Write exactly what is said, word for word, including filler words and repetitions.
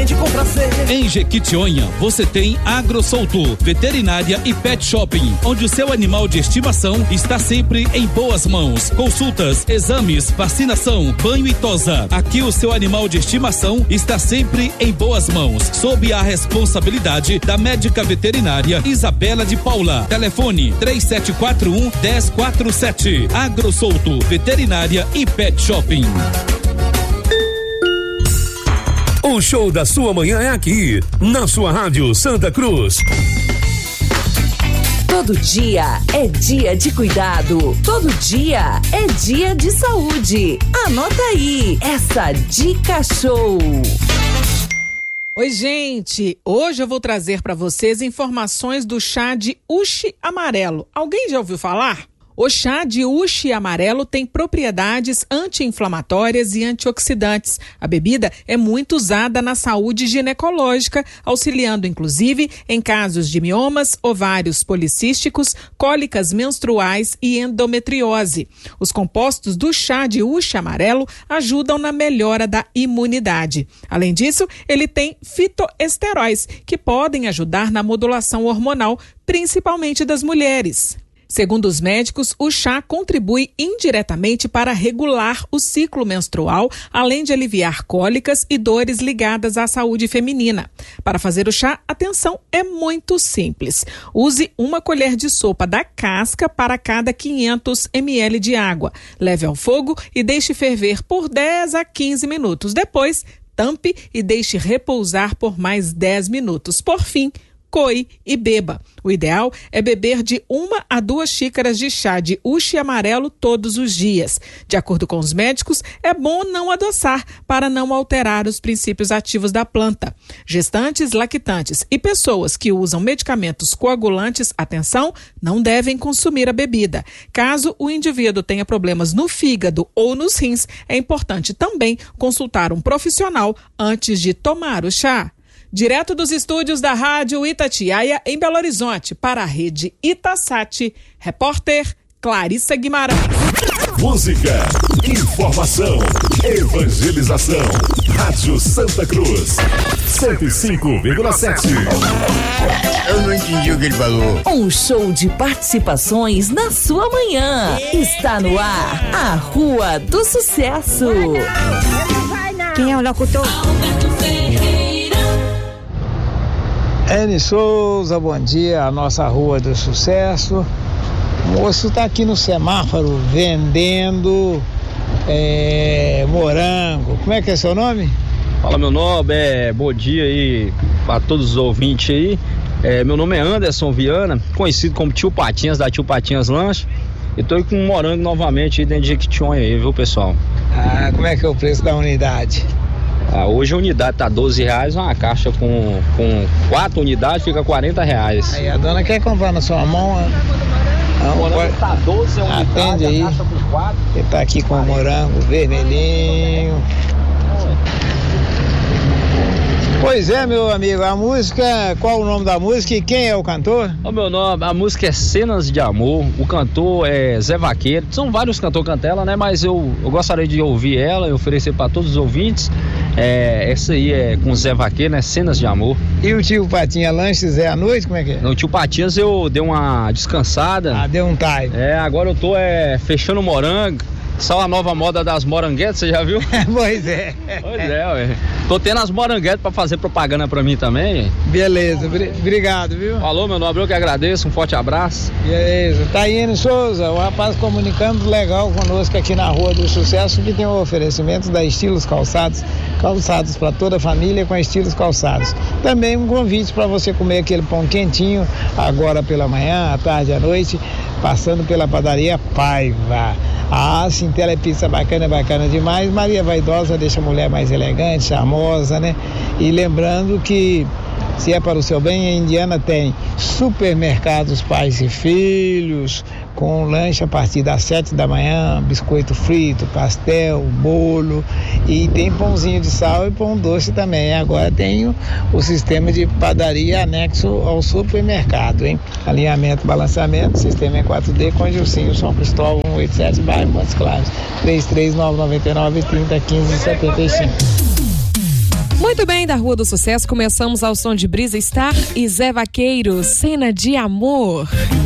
atende com prazer. Em Jequitinhonha, você tem AgroSouto, veterinária e pet shopping, onde o seu animal de estimação está sempre em boas mãos. Consultas, exames, vacinação, banho e tosa. Aqui o seu animal de estimação está sempre em boas mãos, sob a responsabilidade da médica veterinária Isabela de Paula. Telefone três sete quatro um, um zero quatro sete. AgroSouto, veterinária e pet shopping. O show da sua manhã é aqui, na sua rádio Santa Cruz. Todo dia é dia de cuidado. Todo dia é dia de saúde. Anota aí essa dica show. Oi, gente. Hoje eu vou trazer para vocês informações do chá de uxi amarelo. Alguém já ouviu falar? O chá de uxi amarelo tem propriedades anti-inflamatórias e antioxidantes. A bebida é muito usada na saúde ginecológica, auxiliando inclusive em casos de miomas, ovários policísticos, cólicas menstruais e endometriose. Os compostos do chá de uxi amarelo ajudam na melhora da imunidade. Além disso, ele tem fitoesteróis, que podem ajudar na modulação hormonal, principalmente das mulheres. Segundo os médicos, o chá contribui indiretamente para regular o ciclo menstrual, além de aliviar cólicas e dores ligadas à saúde feminina. Para fazer o chá, atenção, é muito simples. Use uma colher de sopa da casca para cada quinhentos mililitros de água. Leve ao fogo e deixe ferver por dez a quinze minutos. Depois, tampe e deixe repousar por mais dez minutos. Por fim, coe e beba. O ideal é beber de uma a duas xícaras de chá de uxi amarelo todos os dias. De acordo com os médicos, é bom não adoçar para não alterar os princípios ativos da planta. Gestantes, lactantes e pessoas que usam medicamentos coagulantes, atenção, não devem consumir a bebida. Caso o indivíduo tenha problemas no fígado ou nos rins, é importante também consultar um profissional antes de tomar o chá. Direto dos estúdios da Rádio Itatiaia, em Belo Horizonte, para a rede Itasat, repórter Clarissa Guimarães. Música, informação, evangelização. Rádio Santa Cruz, cento e cinco vírgula sete. Eu não entendi o que ele falou. Um show de participações na sua manhã. Está no ar a Rua do Sucesso. Quem é o locutor? Eni Souza, bom dia, a nossa Rua do Sucesso. O moço está aqui no semáforo vendendo é, morango. Como é que é seu nome? Fala, meu nome, é, bom dia aí para todos os ouvintes aí. É, meu nome é Anderson Viana, conhecido como Tio Patinhas, da Tio Patinhas Lanche. E tô aí com um morango novamente aí dentro de Jequitinhonha aí, viu, pessoal? Ah, como é que é o preço da unidade? Ah, hoje a unidade tá doze reais, uma caixa com, com quatro unidades fica quarenta reais. Aí a dona quer comprar na sua mão. O morango tá doze a unidade, atende aí. A caixa com quatro. Ele tá aqui com o morango vermelhinho. Pois é, meu amigo, a música, qual o nome da música e quem é o cantor? O meu nome, a música é Cenas de Amor, o cantor é Zé Vaqueiro, são vários cantores que cantam ela, né, mas eu, eu gostaria de ouvir ela e oferecer para todos os ouvintes, é, essa aí é com Zé Vaqueiro, né, Cenas de Amor. E o Tio Patinha Lanches é à noite, como é que é? No Tio Patinhas eu dei uma descansada. Ah, deu um time. É, agora eu tô é, fechando o morango. Só a nova moda das moranguetes, você já viu? Pois é. Pois é, ué. Tô tendo as moranguetes pra fazer propaganda pra mim também. Beleza, obrigado, viu? Falou, meu nome, eu que agradeço, um forte abraço. Beleza, Taíne Souza, o rapaz comunicando legal conosco aqui na Rua do Sucesso, que tem o oferecimento da Estilos Calçados, calçados para toda a família com Estilos Calçados. Também um convite para você comer aquele pão quentinho, agora pela manhã, à tarde, à noite, passando pela padaria Paiva. Ah, sim, telepizza bacana, bacana demais. Maria Vaidosa deixa a mulher mais elegante, charmosa, né? E lembrando que, se é para o seu bem, a Indiana tem supermercados pais e filhos, com lanche a partir das sete da manhã, biscoito frito, pastel, bolo, e tem pãozinho de sal e pão doce também. Agora tem o, o sistema de padaria anexo ao supermercado, hein? Alinhamento, balanceamento, sistema em quatro D com Gilcinho, São Cristóvão, cento e oitenta e sete, bairro Montes Claros, três três nove nove nove, três zero um cinco, sete cinco. Muito bem, da Rua do Sucesso, começamos ao som de Brisa Star e Zé Vaqueiro, Cena de Amor.